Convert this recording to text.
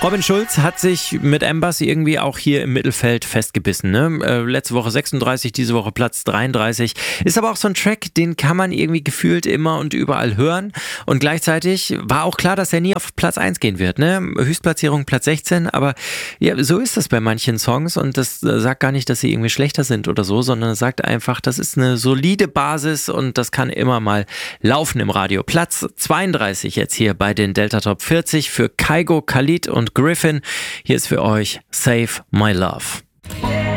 Robin Schulz hat sich mit Embers irgendwie auch hier im Mittelfeld festgebissen. Ne? Letzte Woche 36, diese Woche Platz 33. Ist aber auch so ein Track, den kann man irgendwie gefühlt immer und überall hören. Und gleichzeitig war auch klar, dass er nie auf Platz 1 gehen wird. Ne? Höchstplatzierung Platz 16, aber ja, so ist das bei manchen Songs. Und das sagt gar nicht, dass sie irgendwie schlechter sind oder so, sondern es sagt einfach, das ist eine solide Basis und das kann immer mal laufen im Radio. Platz 32 jetzt hier bei den Delta Top 40 für Kygo, Khalid und Griffin. Hier ist für euch Save My Love.